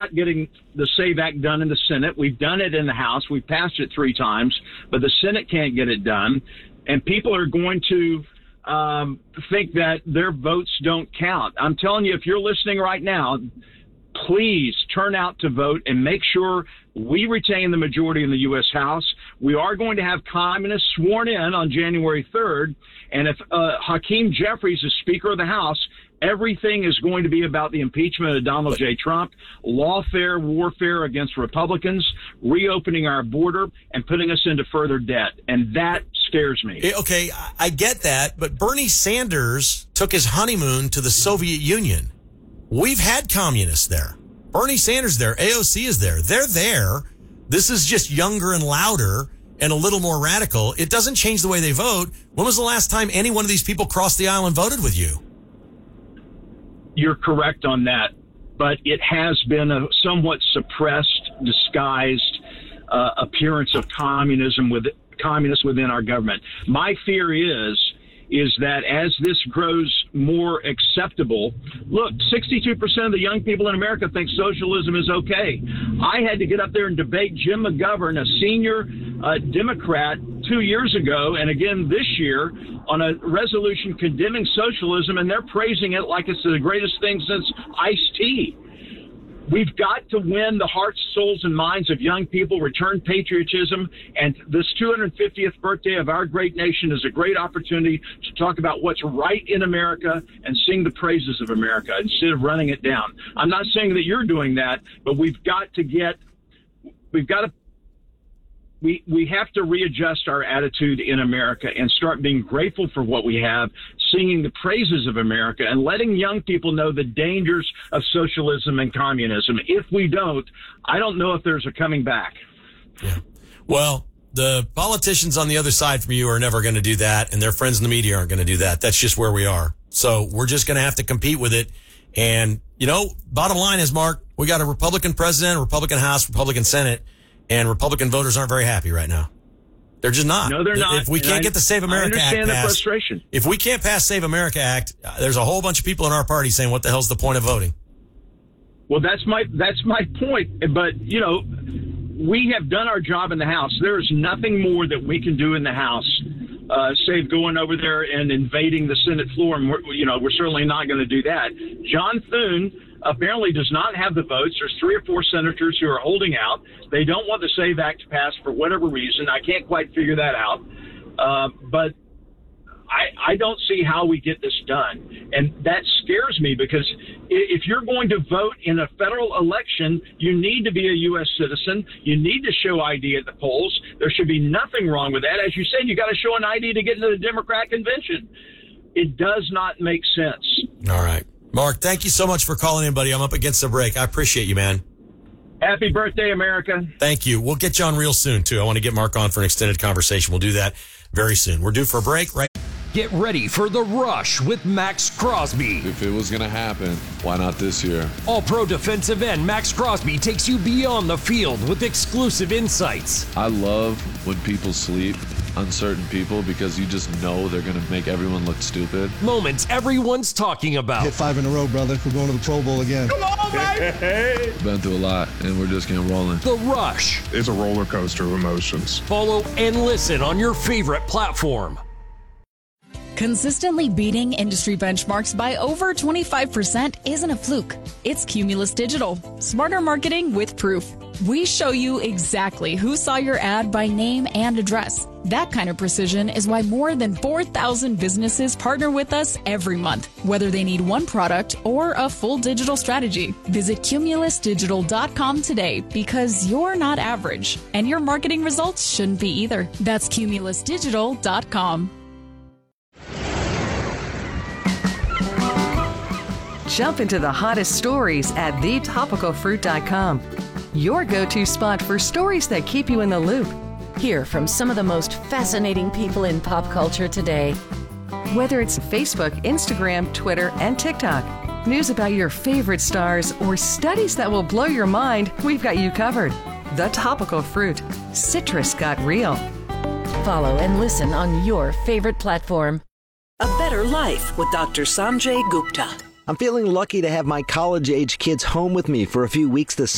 not getting the SAVE Act done in the Senate. We've done it in the House. We've passed it 3 times, but the Senate can't get it done. And people are going to think that their votes don't count. I'm telling you, if you're listening right now, please turn out to vote and make sure we retain the majority in the U.S. House. We are going to have communists sworn in on January 3rd. And if Hakeem Jeffries is Speaker of the House, everything is going to be about the impeachment of Donald J. Trump, lawfare, warfare against Republicans, reopening our border, and putting us into further debt. And that scares me. Okay, I get that, but Bernie Sanders took his honeymoon to the Soviet Union. We've had communists there. Bernie Sanders there. AOC is there. They're there. This is just younger and louder and a little more radical. It doesn't change the way they vote. When was the last time any one of these people crossed the aisle and voted with you? You're correct on that, but it has been a somewhat suppressed, disguised appearance of communism with communists within our government. My fear is that as this grows more acceptable, look, 62% of the young people in America think socialism is okay. I had to get up there and debate Jim McGovern, a senior Democrat, 2 years ago, and again this year, on a resolution condemning socialism, and they're praising it like it's the greatest thing since iced tea. We've got to win the hearts, souls, and minds of young people, return patriotism, and this 250th birthday of our great nation is a great opportunity to talk about what's right in America and sing the praises of America instead of running it down. I'm not saying that you're doing that, but we have to readjust our attitude in America and start being grateful for what we have, singing the praises of America, and letting young people know the dangers of socialism and communism. If we don't, I don't know if there's a coming back. Yeah. Well, the politicians on the other side from you are never going to do that, and their friends in the media aren't going to do that. That's just where we are. So we're just going to have to compete with it. And, bottom line is, Mark, we got a Republican president, a Republican House, Republican Senate, and Republican voters aren't very happy right now. They're just not. No, they're not. If we can't get the Save America Act passed, frustration. If we can't pass Save America Act, there's a whole bunch of people in our party saying, what the hell's the point of voting? Well, that's my point. But, we have done our job in the House. There is nothing more that we can do in the House, save going over there and invading the Senate floor. And we're certainly not going to do that. John Thune apparently does not have the votes. There's 3 or 4 senators who are holding out. They don't want the SAVE Act to pass for whatever reason. I can't quite figure that out. But I don't see how we get this done. And that scares me because if you're going to vote in a federal election, you need to be a U.S. citizen. You need to show ID at the polls. There should be nothing wrong with that. As you said, you got to show an ID to get into the Democrat convention. It does not make sense. All right. Mark, thank you so much for calling in, buddy. I'm up against the break. I appreciate you, man. Happy birthday, America. Thank you. We'll get you on real soon, too. I want to get Mark on for an extended conversation. We'll do that very soon. We're due for a break, right? Get ready for The Rush with Max Crosby. If it was going to happen, why not this year? All-pro defensive end Max Crosby takes you beyond the field with exclusive insights. I love when people sleep on certain people because you just know they're going to make everyone look stupid. Moments everyone's talking about. Hit 5 in a row, brother. We're going to the Pro Bowl again. Come on, baby! Been through a lot, and we're just getting rolling. The Rush. It's a roller coaster of emotions. Follow and listen on your favorite platform. Consistently beating industry benchmarks by over 25% isn't a fluke. It's Cumulus Digital. Smarter marketing with proof. We show you exactly who saw your ad by name and address. That kind of precision is why more than 4,000 businesses partner with us every month, whether they need one product or a full digital strategy. Visit cumulusdigital.com today because you're not average, and your marketing results shouldn't be either. That's cumulusdigital.com. Jump into the hottest stories at thetopicalfruit.com. Your go-to spot for stories that keep you in the loop. Hear from some of the most fascinating people in pop culture today. Whether it's Facebook, Instagram, Twitter, and TikTok, news about your favorite stars, or studies that will blow your mind, we've got you covered. The Topical Fruit. Citrus got real. Follow and listen on your favorite platform. A Better Life with Dr. Sanjay Gupta. I'm feeling lucky to have my college-age kids home with me for a few weeks this